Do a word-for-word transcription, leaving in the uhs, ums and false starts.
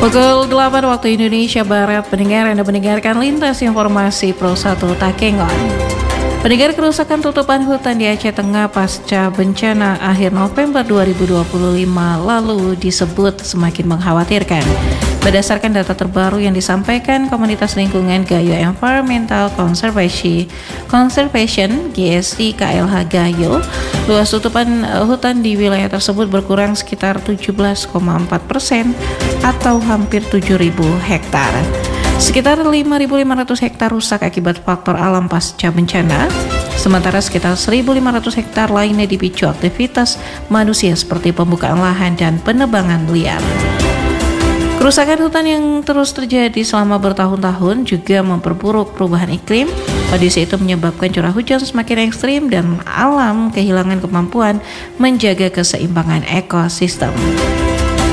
Pukul delapan waktu Indonesia Barat, pendengar Anda mendengarkan Lintas Informasi Pro satu Takengon. Pendengar, kerusakan tutupan hutan di Aceh Tengah pasca bencana akhir November dua ribu dua puluh lima lalu disebut semakin mengkhawatirkan. Berdasarkan data terbaru yang disampaikan Komunitas Lingkungan Gayo Environmental Conservation, Conservation G S I K L H Gayo, luas tutupan hutan di wilayah tersebut berkurang sekitar tujuh belas koma empat persen atau hampir tujuh ribu hektar. Sekitar lima ribu lima ratus hektar rusak akibat faktor alam pasca bencana, sementara sekitar seribu lima ratus hektar lainnya dipicu aktivitas manusia seperti pembukaan lahan dan penebangan liar. Kerusakan hutan yang terus terjadi selama bertahun-tahun juga memperburuk perubahan iklim. Kondisi itu menyebabkan curah hujan semakin ekstrim dan alam kehilangan kemampuan menjaga keseimbangan ekosistem.